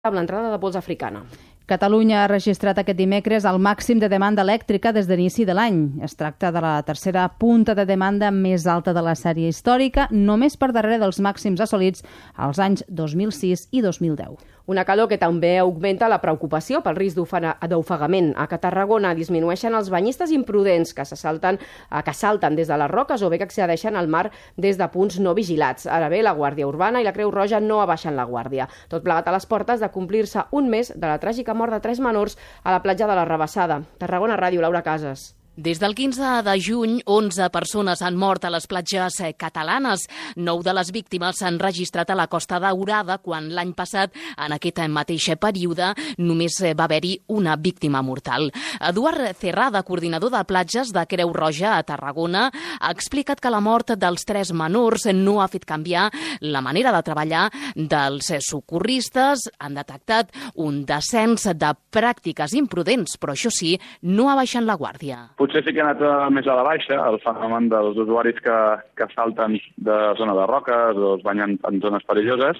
amb l'entrada de pols africana. Catalunya ha registrat aquest dimecres el màxim de demanda elèctrica des d'inici de l'any. Es tracta de la tercera punta de demanda més alta de la sèrie històrica, només per darrere dels màxims assolits als anys 2006 i 2010. Una calor que també augmenta la preocupació pel risc d'ofegament. A Tarragona disminueixen els banyistes imprudents que salten des de les roques o bé que accedeixen al mar des de punts no vigilats. Ara bé, la Guàrdia Urbana i la Creu Roja no abaixen la guàrdia. Tot plegat a les portes de complir-se un mes de la tràgica mort de 3 menors a la platja de la Rabassada. Tarragona Ràdio, Laura Casas. Des del 15 de juny, 11 persones han mort a les platges catalanes. 9 de les víctimes s'han registrat a la Costa Daurada, quan l'any passat, en aquest mateix període, només va haver-hi una víctima mortal. Eduard Cerrada, coordinador de platges de Creu Roja a Tarragona, ha explicat que la mort dels 3 menors no ha fet canviar la manera de treballar dels socorristes. Han detectat un descens de pràctiques imprudents, però això sí, no abaixen la guàrdia. Potser sí que ha anat més a la baixa el fenomen dels usuaris que salten de zona de roques o es banyen en zones perilloses,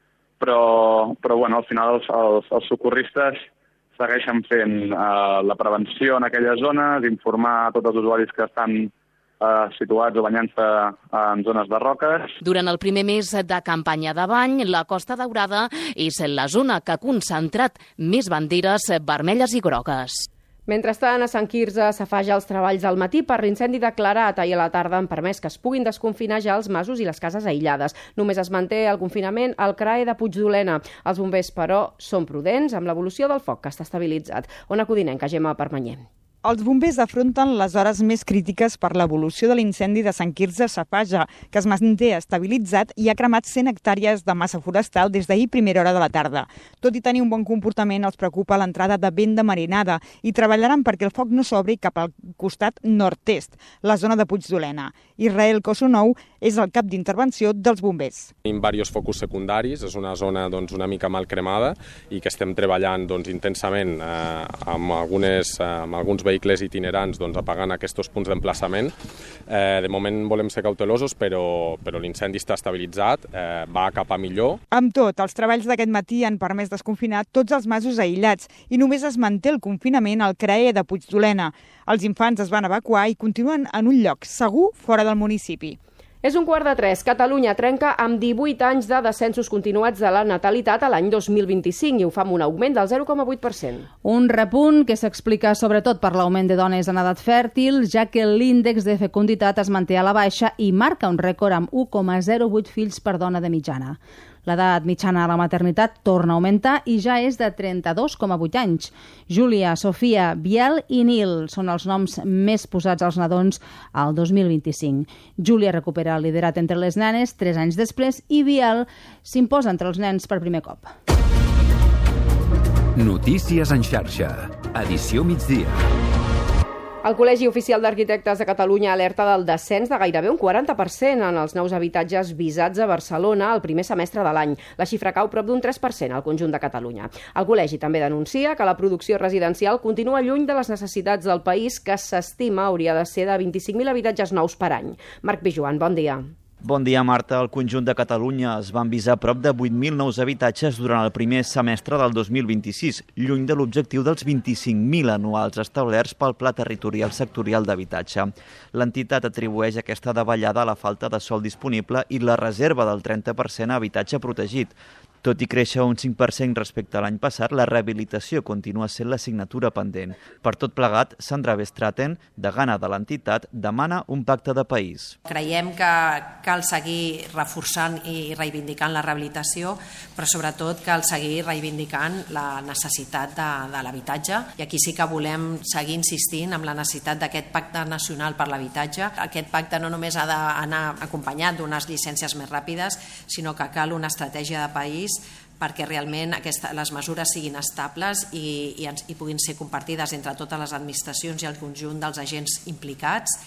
però bueno, al final els socorristes segueixen fent la prevenció en aquelles zones, informar a tots els usuaris que estan situats o banyant-se en zones de roques. Durant el primer mes de campanya de bany, la Costa Daurada és la zona que ha concentrat més banderes vermelles i grogues. Mentrestant, a Sant Quirze, Safaja els treballs al matí per l'incendi declarat ahir a la tarda han permès que es puguin desconfinar ja els masos i les cases aïllades. Només es manté el confinament al CRAE de Puigdolena. Els bombers, però, són prudents amb l'evolució del foc, que està estabilitzat. Ona Codinenca, Gemma Permanyer. Els bombers afronten les hores més crítiques per l'evolució de l'incendi de Sant Quirze Safaja, que es manté estabilitzat i ha cremat 100 hectàrees de massa forestal des d'ahir primera hora de la tarda. Tot i tenir un bon comportament, els preocupa l'entrada de vent de marinada i treballaran perquè el foc no s'obri cap al costat nord-est, la zona de Puigdolena. Israel Kosonou és el cap d'intervenció dels bombers. Tenim diversos focus secundaris, és una zona una mica mal cremada i que estem treballant intensament amb alguns vehicles itinerants apagant aquests punts d'emplaçament. De moment volem ser cautelosos, però l'incendi està estabilitzat, va cap a millor. Amb tot, els treballs d'aquest matí han permès desconfinar tots els masos aïllats i només es manté el confinament al CRAE de Puigdolena. Els infants es van evacuar i continuen en un lloc segur fora del municipi. És 2:45. Catalunya trenca amb 18 anys de descensos continuats de la natalitat a l'any 2025 i ho fa amb un augment del 0,8%. Un repunt que s'explica sobretot per l'augment de dones en edat fèrtil, ja que l'índex de fecunditat es manté a la baixa i marca un rècord amb 1,08 fills per dona de mitjana. L'edat mitjana a la maternitat torna a augmentar i ja és de 32,8 anys. Júlia, Sofia, Biel i Nil són els noms més posats als nadons al 2025. Júlia recupera el liderat entre les nenes 3 anys després i Biel s'imposa entre els nens per primer cop. Notícies en xarxa. Edició migdia. El Col·legi Oficial d'Arquitectes de Catalunya alerta del descens de gairebé un 40% en els nous habitatges visats a Barcelona el primer semestre de l'any. La xifra cau prop d'un 3% al conjunt de Catalunya. El col·legi també denuncia que la producció residencial continua lluny de les necessitats del país, que s'estima hauria de ser de 25.000 habitatges nous per any. Marc Pijuan, bon dia. Bon dia, Marta. Al conjunt de Catalunya es van visar prop de 8.000 nous habitatges durant el primer semestre del 2026, lluny de l'objectiu dels 25.000 anuals establerts pel Pla Territorial Sectorial d'Habitatge. L'entitat atribueix aquesta davallada a la falta de sòl disponible i la reserva del 30% a habitatge protegit. Tot i créixer un 5% respecte a l'any passat, la rehabilitació continua sent l'assignatura pendent. Per tot plegat, Sandra Bestraten, degana de l'entitat, demana un pacte de país. Creiem que cal seguir reforçant i reivindicant la rehabilitació, però sobretot cal seguir reivindicant la necessitat de l'habitatge. I aquí sí que volem seguir insistint en la necessitat d'aquest pacte nacional per l'habitatge. Aquest pacte no només ha d'anar acompanyat d'unes llicències més ràpides, sinó que cal una estratègia de país perquè realment les mesures siguin estables i puguin ser compartides entre totes les administracions i el conjunt dels agents implicats.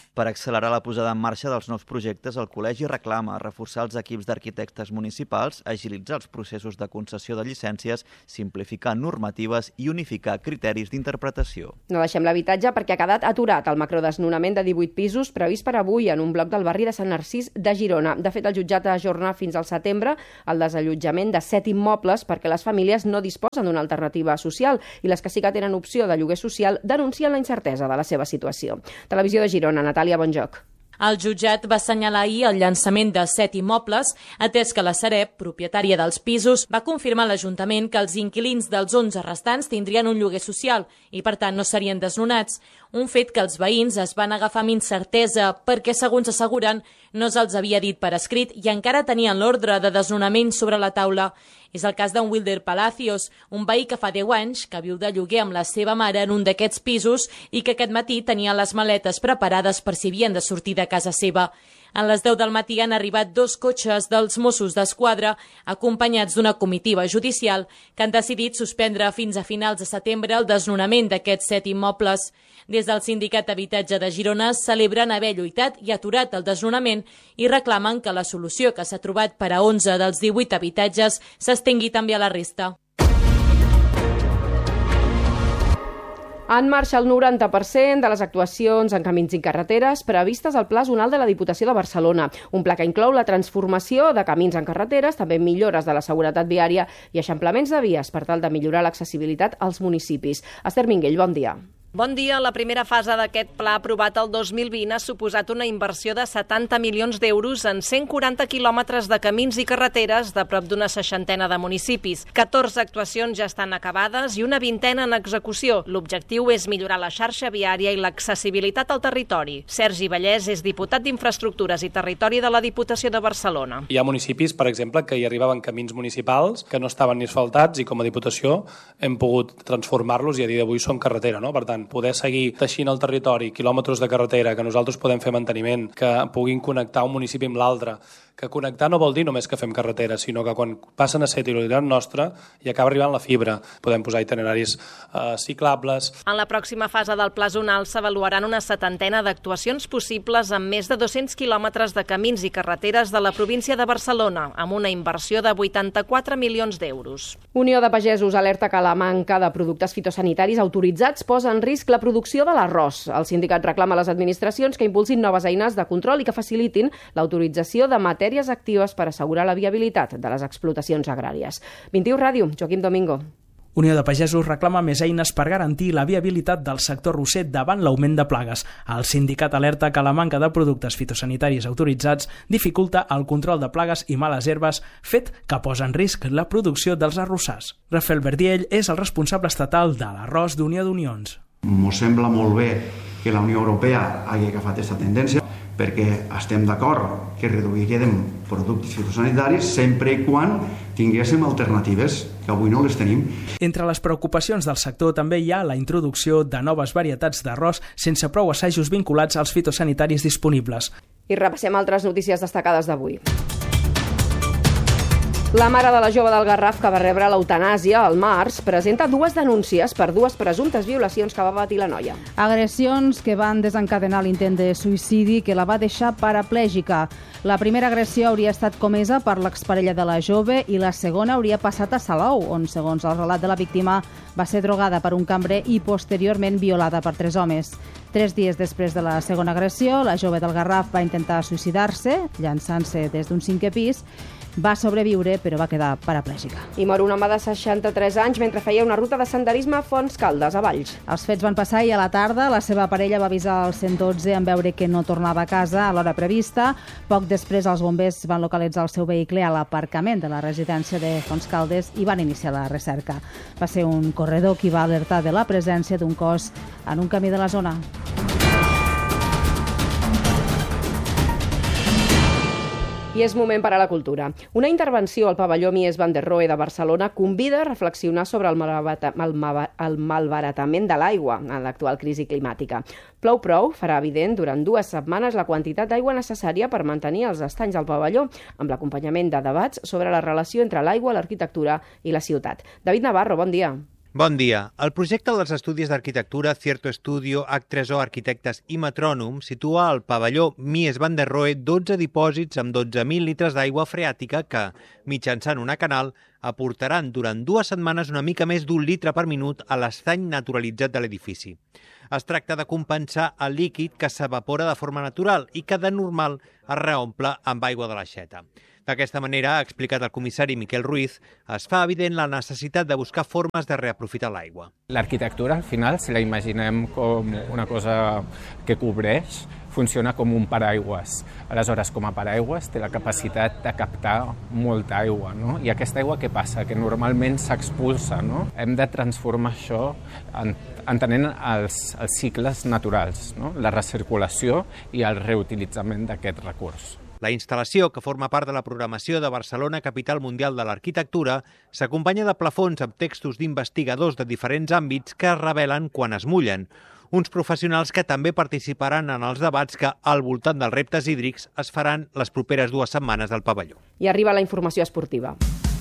Per accelerar la posada en marxa dels nous projectes, el Col·legi reclama reforçar els equips d'arquitectes municipals, agilitzar els processos de concessió de llicències, simplificar normatives i unificar criteris d'interpretació. No deixem l'habitatge perquè ha quedat aturat el macrodesnonament de 18 pisos previst per avui en un bloc del barri de Sant Narcís de Girona. De fet, el jutjat ajorna fins al setembre el desallotjament de 7 immobles perquè les famílies no disposen d'una alternativa social i les que sí que tenen opció de lloguer social denuncien la incertesa de la seva situació. Televisió de Girona, Natàlia Bonjoc. El jutjat va assenyalar ahir el llançament de 7 immobles, atès que la Sareb, propietària dels pisos, va confirmar a l'Ajuntament que els inquilins dels 11 restants tindrien un lloguer social i, per tant, no serien desnonats. Un fet que els veïns es van agafar amb incertesa perquè, segons asseguren, no se'ls havia dit per escrit i encara tenien l'ordre de desnonament sobre la taula. És el cas d'en Wilder Palacios, un veí que fa 10 anys que viu de lloguer amb la seva mare en un d'aquests pisos i que aquest matí tenia les maletes preparades per si havien de sortir de casa seva. A les 10 del matí han arribat 2 cotxes dels Mossos d'Esquadra acompanyats d'una comitiva judicial que han decidit suspendre fins a finals de setembre el desnonament d'aquests 7 immobles. Des del Sindicat d'Habitatge de Girona celebren haver lluitat i aturat el desnonament i reclamen que la solució que s'ha trobat per a 11 dels 18 habitatges s'estengui també a la resta. En marxa el 90% de les actuacions en camins i carreteres previstes al Pla Zonal de la Diputació de Barcelona. Un pla que inclou la transformació de camins en carreteres, també millores de la seguretat viària i eixamplaments de vies per tal de millorar l'accessibilitat als municipis. Esther Minguell, bon dia. Bon dia. La primera fase d'aquest pla aprovat el 2020 ha suposat una inversió de 70 milions d'euros en 140 quilòmetres de camins i carreteres de prop d'una 60 de municipis. 14 actuacions ja estan acabades i una 20 en execució. L'objectiu és millorar la xarxa viària i l'accessibilitat al territori. Sergi Vallès és diputat d'Infraestructures i Territori de la Diputació de Barcelona. Hi ha municipis, per exemple, que hi arribaven camins municipals que no estaven ni asfaltats i com a Diputació hem pogut transformar-los i a dia d'avui són carretera, no? Per tant, poder seguir teixint el territori, quilòmetres de carretera, que nosaltres podem fer manteniment, que puguin connectar un municipi amb l'altre, que connectar no vol dir només que fem carretera, sinó que quan passen a ser titularitat nostra i acaba arribant la fibra, podem posar itineraris ciclables. En la pròxima fase del Pla Zonal s'avaluaran una 70 d'actuacions possibles amb més de 200 quilòmetres de camins i carreteres de la província de Barcelona, amb una inversió de 84 milions d'euros. Unió de Pagesos alerta que la manca de productes fitosanitaris autoritzats posa en risc la producció de l'arròs. El sindicat reclama a les administracions que impulsin noves eines de control i que facilitin l'autorització de matèries actives per assegurar la viabilitat de les explotacions agràries. 21 Ràdio, Joaquim Domingo. Unió de Pagesos reclama més eines per garantir la viabilitat del sector arrosser davant l'augment de plagues. El sindicat alerta que la manca de productes fitosanitaris autoritzats dificulta el control de plagues i males herbes, fet que posa en risc la producció dels arrossars. Rafael Verdiell és el responsable estatal de l'arròs d'Unió d'Unions. Ens sembla molt bé que la Unió Europea hagi agafat aquesta tendència perquè estem d'acord que reduirem productes fitosanitaris sempre i quan tinguéssim alternatives, que avui no les tenim. Entre les preocupacions del sector també hi ha la introducció de noves varietats d'arròs sense prou assajos vinculats als fitosanitaris disponibles. I repassem altres notícies destacades d'avui. La mare de la jove del Garraf que va rebre l'eutanàsia al març presenta 2 denúncies per 2 presumptes violacions que va patir la noia. Agressions que van desencadenar l'intent de suïcidi que la va deixar paraplègica. La primera agressió hauria estat comesa per l'exparella de la jove i la segona hauria passat a Salou, on, segons el relat de la víctima, va ser drogada per un cambrer i posteriorment violada per 3 homes. 3 dies després de la segona agressió, la jove del Garraf va intentar suïcidar-se, llançant-se des d'un 5è pis. Va sobreviure, però va quedar paraplègica. I mor un home de 63 anys mentre feia una ruta de senderisme a Fonts Caldes, a Valls. Els fets van passar ahir a la tarda. La seva parella va avisar al 112 en veure que no tornava a casa a l'hora prevista. Poc després, els bombers van localitzar el seu vehicle a l'aparcament de la residència de Fonts Caldes i van iniciar la recerca. Va ser un corredor qui va alertar de la presència d'un cos en un camí de la zona. I és moment per a la cultura. Una intervenció al pavelló Mies van der Rohe de Barcelona convida a reflexionar sobre el malbaratament de l'aigua en l'actual crisi climàtica. Plou Prou farà evident durant 2 setmanes la quantitat d'aigua necessària per mantenir els estanys al pavelló, amb l'acompanyament de debats sobre la relació entre l'aigua, l'arquitectura i la ciutat. David Navarro, bon dia. Bon dia. El projecte dels estudis d'arquitectura Cierto Estudio, H3O Arquitectes i Metrònom situa al pavelló Mies van der Rohe 12 dipòsits amb 12.000 litres d'aigua freàtica que, mitjançant una canal, aportaran durant 2 setmanes una mica més d'1 litre per minut a l'estany naturalitzat de l'edifici. Es tracta de compensar el líquid que s'evapora de forma natural i que de normal es reomple amb aigua de l'aixeta. D'aquesta manera, ha explicat el comissari Miquel Ruiz, es fa evident la necessitat de buscar formes de reaprofitar l'aigua. L'arquitectura, al final, si la imaginem com una cosa que cobreix, funciona com un paraigües. Aleshores, com a paraigües, té la capacitat de captar molta aigua, no? I aquesta aigua què passa? Que normalment s'expulsa, no? Hem de transformar això entenent els cicles naturals, no? La recirculació i el reutilitzament d'aquest recurs. La instal·lació, que forma part de la programació de Barcelona, capital mundial de l'arquitectura, s'acompanya de plafons amb textos d'investigadors de diferents àmbits que es revelen quan es mullen. Uns professionals que també participaran en els debats que, al voltant dels reptes hídrics, es faran les properes 2 setmanes del pavelló. I arriba la informació esportiva,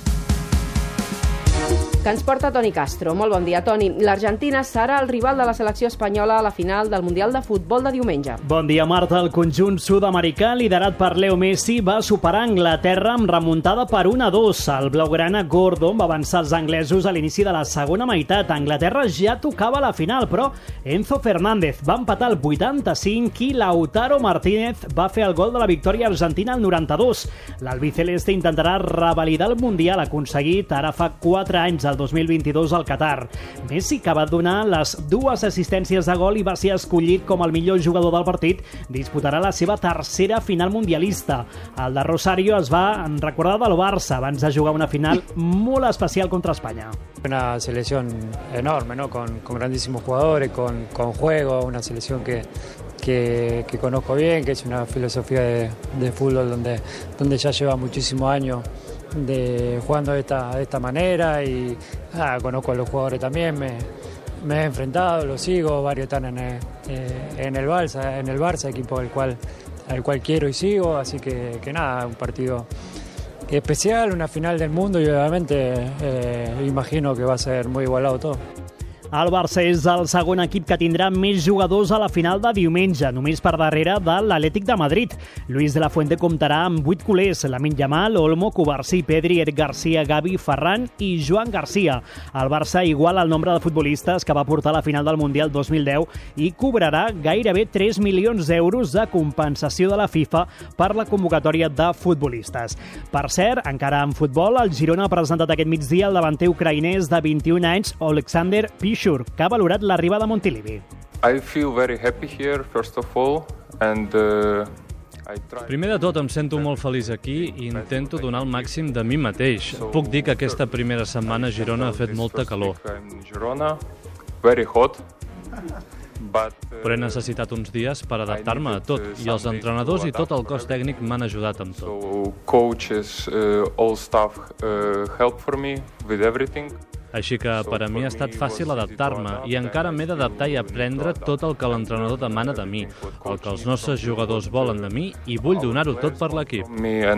que ens porta Toni Castro. Molt bon dia, Toni. L'Argentina serà el rival de la selecció espanyola a la final del Mundial de Futbol de diumenge. Bon dia, Marta. El conjunt sud-americà, liderat per Leo Messi, va superar Anglaterra amb remuntada per 1-2. El blaugrana Gordon va avançar els anglesos a l'inici de la segona meitat. Anglaterra ja tocava la final, però Enzo Fernández va empatar al 85 i Lautaro Martínez va fer el gol de la victòria argentina al 92. L'albiceleste intentarà revalidar el Mundial aconseguit ara fa 4 anys, el 2022 al Qatar. Messi, que va donar les 2 assistències de gol i va ser escollit com el millor jugador del partit, disputarà la seva 3a final mundialista. El de Rosario es va recordar del Barça abans de jugar una final molt especial contra Espanya. Una selección enorme, ¿no? Con grandísimos jugadores, con juego, una selección que conozco bien, que es una filosofía de fútbol donde ya lleva muchísimos años jugando de esta manera y conozco a los jugadores también, me he enfrentado, los sigo, varios están en el Barça, equipo al cual quiero y sigo, así que nada, un partido especial, una final del mundo y obviamente imagino que va a ser muy igualado todo. El Barça és el segon equip que tindrà més jugadors a la final de diumenge, només per darrere de l'Atlètic de Madrid. Luis de la Fuente comptarà amb 8 culers, Lamine Yamal, Olmo, Cubarsí, Pedri, Eric Garcia, Gavi, Ferran i Joan Garcia. El Barça iguala el nombre de futbolistes que va portar a la final del Mundial 2010 i cobrarà gairebé 3 milions d'euros de compensació de la FIFA per la convocatòria de futbolistes. Per cert, encara en futbol, el Girona ha presentat aquest migdia el davanter ucraïnès de 21 anys, Oleksandr Pichur, que ha valorat l'arribada a Montilivi. I feel very happy here, first of all, and Primer de tot, em sento molt feliç aquí i intento donar el màxim de mi mateix. Puc dir que aquesta primera setmana a Girona ha fet molta calor. Però he necessitat uns dies per adaptar-me a tot, i els entrenadors i tot el cos tècnic m'han ajudat amb tot. Coaches, all staff help for me with everything. Així que per a mi ha estat fàcil adaptar-me i encara m'he d'adaptar i aprendre tot el que l'entrenador demana de mi, el que els nostres jugadors volen de mi i vull donar-ho tot per l'equip.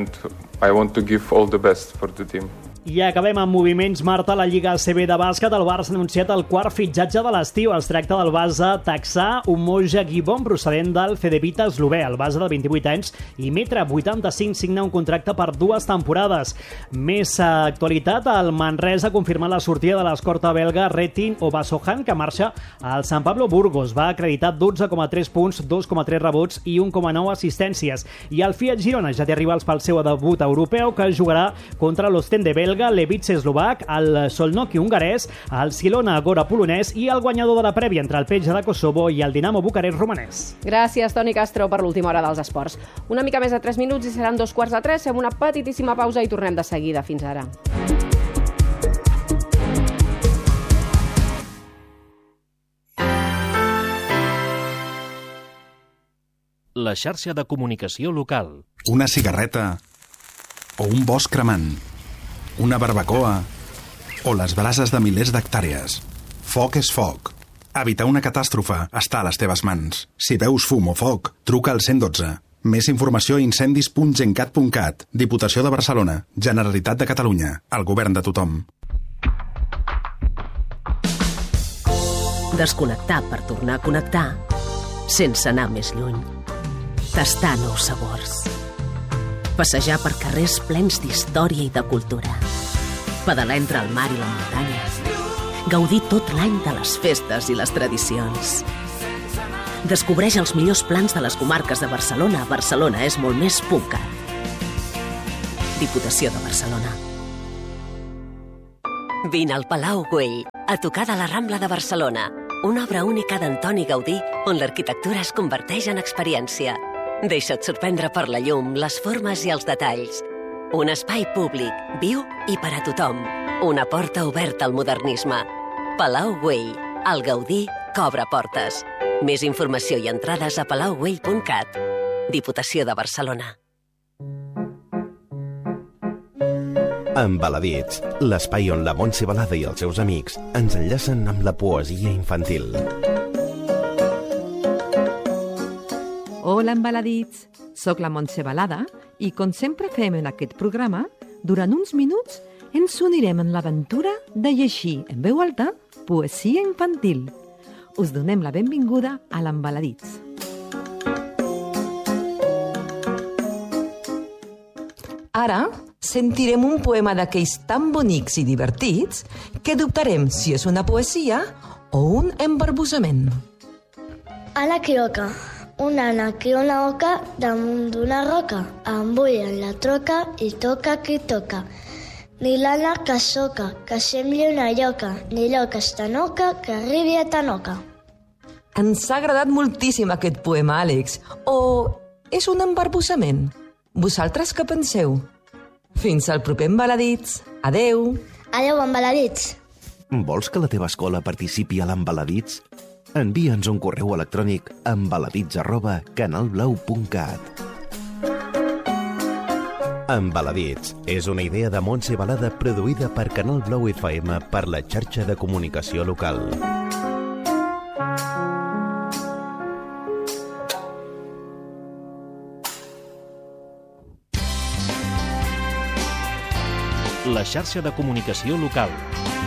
I acabem amb moviments, Marta. La Lliga ACB de bàsquet, el Barça ha anunciat el 4 fitxatge de l'estiu. Es tracta del base texà Umoja Gibon, procedent del Cedevita eslové. El base de 28 anys i 1,85 m signa un contracte per 2 temporades. Més actualitat, el Manresa ha confirmat la sortida de l'escorta belga Retin Obasohan, que marxa al San Pablo Burgos. Va acreditar 12,3 punts, 2,3 rebots i 1,9 assistències. I el Fiat Girona ja té rivals pel seu debut europeu, que jugarà contra l'Ostende belga, l'Evice eslovac, el Solnoki hongarès, el Silona Agora polonès i el guanyador de la prèvia entre el Peja de Kosovo i el Dinamo Bucarest romanès. Gràcies, Toni Castro, per l'última hora dels esports. Una mica més de 3 minuts i seran 2:45. Fem una petitíssima pausa i tornem de seguida. Fins ara. La xarxa de comunicació local. Una cigarreta o un bosc cremant. Una barbacoa o les brases de milers d'hectàrees. Foc és foc. Evitar una catàstrofe està a les teves mans. Si veus fum o foc, truca al 112. Més informació a incendis.gencat.cat. Diputació de Barcelona. Generalitat de Catalunya. El govern de tothom. Desconnectar per tornar a connectar sense anar més lluny. Tastar nous sabors. Passejar per carrers plens d'història i de cultura. Pedalar entre el mar i la muntanya. Gaudir tot l'any de les festes i les tradicions. Descobreix els millors plans de les comarques de Barcelona. Barcelona és molt més .cat. Diputació de Barcelona. Vine al Palau Güell, a tocar de la Rambla de Barcelona. Una obra única d'Antoni Gaudí, on l'arquitectura es converteix en experiència. Deixa't sorprendre per la llum, les formes i els detalls. Un espai públic, viu i per a tothom. Una porta oberta al modernisme. Palau Güell, el Gaudí que obre portes. Més informació i entrades a palaugüell.cat. Diputació de Barcelona. Embaladits, l'espai on la Montse Balada i els seus amics ens enllacen amb la poesia infantil. Hola, embaladits! Soc la Montse Balada i, com sempre fem en aquest programa, durant uns minuts ens unirem en l'aventura de llegir en veu alta poesia infantil. Us donem la benvinguda a l'Embaladits. Ara sentirem un poema d'aquells tan bonics i divertits que dubtarem si és una poesia o un embarbussament. Anna Quiroca, una Anna que una oca damunt d'una roca, embullen la troca i toca qui toca. Ni l'Anna que soca, que sembli una lloca, ni lloca estanoca, que arribi a Tanoca. Ens ha agradat moltíssim aquest poema, Àlex. O és un embarbussament? Vosaltres què penseu? Fins al proper Embaladits. Adeu. Adeu, Embaladits. Vols que la teva escola participi a l'Embaladits? Envia'ns un correu electrònic a embaladits@canalblau.cat. Embaladits és una idea de Montse Balada produïda per Canal Blau FM per la xarxa de comunicació local. La xarxa de comunicació local.